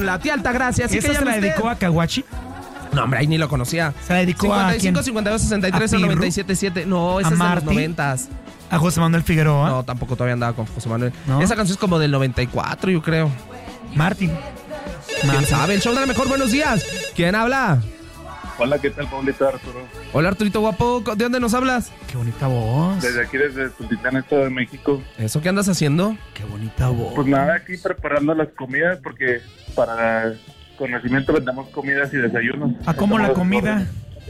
la tía Altagracia. Así ¿Eso que se la usted. dedicó a Caguachi? No, hombre, ahí ni lo conocía. ¿Se la dedicó a quién? 55 52 63 ¿A Pirru? 97 No, ese ¿A es de los Marty? 90s. ¿A José Manuel Figueroa? No, tampoco todavía andaba con José Manuel. ¿No? Esa canción es como del 94, yo creo. Martín. ¿Quién sabe? El show de la mejor, buenos días. ¿Quién habla? Hola, ¿qué tal, Pablito, Arturo? Hola, Arturito guapo. ¿De dónde nos hablas? Qué bonita voz. Desde aquí, desde Tultitlán, Estado de México. ¿Eso qué andas haciendo? Qué bonita voz. Pues nada, aquí preparando las comidas porque para conocimiento vendemos comidas y desayunos. ¿A cómo la comida?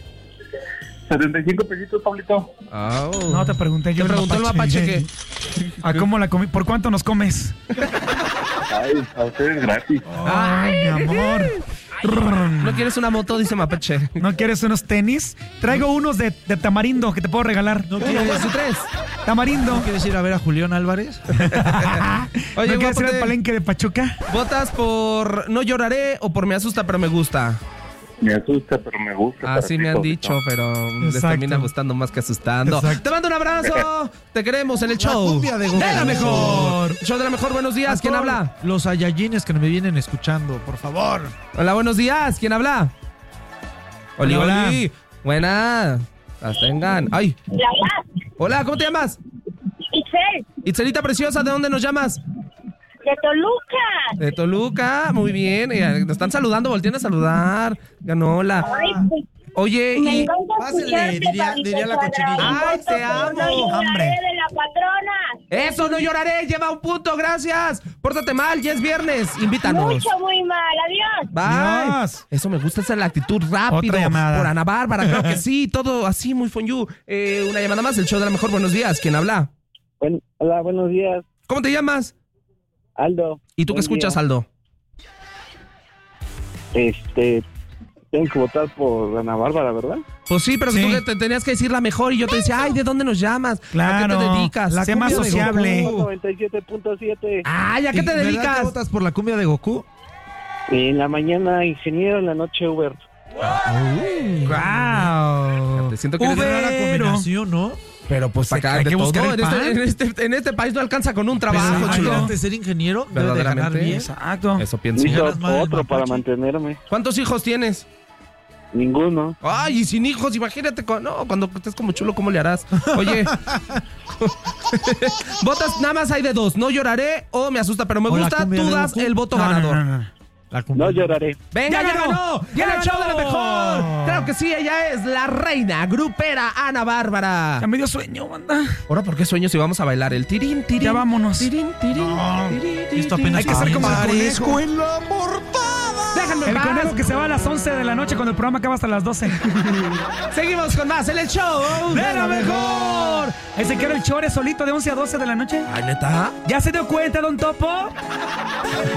75 pesitos, Pablito. Oh. No, te pregunté yo. Te preguntó el mapache que... ¿A cómo la comida? ¿Por cuánto nos comes? Ay, a ustedes gratis. Ay, mi amor. ¿No quieres una moto? Dice Mapache. ¿No quieres unos tenis? Traigo unos de tamarindo que te puedo regalar. ¿No quieres, Tamarindo. ¿quieres ir a ver a Julián Álvarez? Oye, ¿No quieres ir guapote, al palenque de Pachuca? ¿votas por No Lloraré o por Me Asusta pero Me Gusta? Me asusta, pero me gusta. Así me han dicho, pero les Exacto. termina gustando más que asustando. Exacto. Te mando un abrazo. Te queremos en el show. cumbia de Goku. la mejor. Show de la mejor, buenos días. ¿Quién habla? Los Saiyajines que me vienen escuchando, por favor. Hola, buenos días. ¿Quién habla? Oli, Hola, hola. Oli. Buenas. Las tengan. Ay. Hola, ¿cómo te llamas? Itzel, Itzelita preciosa, ¿de dónde nos llamas? de Toluca. De Toluca. Muy bien. Nos están saludando, volteen a saludar. Ganola. Ay, pues, Oye, me y... encanta Pásele, escucharte, diría la Pablito cochinilla. Cuadrado. Ay, te amo. No lloraré Hombre. de la patrona. Eso, No Lloraré. Lleva un punto, gracias. Pórtate mal, ya es viernes. Invítanos. Mucho, muy mal. Adiós. Bye. Adiós. Eso me gusta, esa es la actitud rápido. Otra llamada. Por Ana Bárbara, claro que sí, todo así, muy fonyu. Una llamada más, el show de la mejor, buenos días. ¿Quién habla? Hola, buenos días, ¿Cómo te llamas? Aldo. ¿Y tú qué Buen escuchas, día. Aldo? Tengo que votar por Ana Bárbara, ¿verdad? Pues sí, pero Sí. tú que te tenías que decir la mejor y yo te decía, ay, ¿de dónde nos llamas? ¿A qué Claro. te dedicas? Sé más cumbia de sociable. Goku. 97.7. Ay, ¿a qué te ¿Verdad que dedicas? votas por la cumbia de Goku? En la mañana ingeniero, en la noche Uber. ¡Guau! Te siento que Qué eres rara Ubero. combinación, ¿no? pero pues Hay para acá que de buscar todo. el pan. En este país no alcanza con un trabajo, Pero chulo. antes de ser ingeniero, debe de ganar Verdaderamente. bien. Exacto. Eso pienso. Hizo Señoras madres otro para mapache. mantenerme. ¿Cuántos hijos tienes? Ninguno. Ay, y sin hijos, imagínate, cuando estés como chulo, ¿cómo le harás? Oye, votas, nada más hay de dos, No Lloraré o Me Asusta, pero me O la gusta, cumbia tú de das Goku. el voto No, ganador. no. La cumbia. No lloraré. ¡Venga, ¡Ya ya ganó! ganó! ¡Ya ¡Ya el show de la ganó! mejor! Claro que sí, ella es la reina grupera Ana Bárbara. Ya me dio sueño, banda. Ahora, ¿por qué sueños si vamos a bailar el tirín, tirín? Ya vámonos. Tirín, tirín, No, tirín, esto tirín. apenas Hay que ser como el parezco conejo. en la portada. Déjenme en El paz. conejo que se va a las 11 de la noche cuando el programa acaba hasta las 12. Seguimos con más en el show ¡De la mejor! Ese que era el chore solito de 11 a 12 de la noche. Ay, ¿neta? ¿Ya se dio cuenta, don Topo?